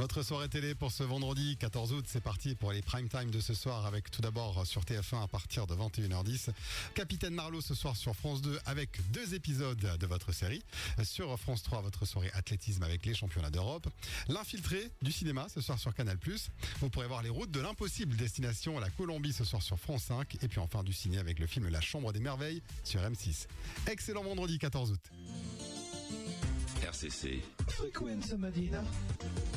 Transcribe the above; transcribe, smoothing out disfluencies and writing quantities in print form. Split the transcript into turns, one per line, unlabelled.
Votre soirée télé pour ce vendredi 14 août, c'est parti pour les prime time de ce soir avec tout d'abord sur TF1 à partir de 21h10. Capitaine Marlowe ce soir sur France 2 avec 2 épisodes de votre série. Sur France 3, votre soirée athlétisme avec les championnats d'Europe. L'infiltré du cinéma ce soir sur Canal+. Vous pourrez voir les routes de l'impossible destination la Colombie ce soir sur France 5. Et puis enfin du ciné avec le film La Chambre des Merveilles sur M6. Excellent vendredi 14 août.
RCC.
Frequenza Madina.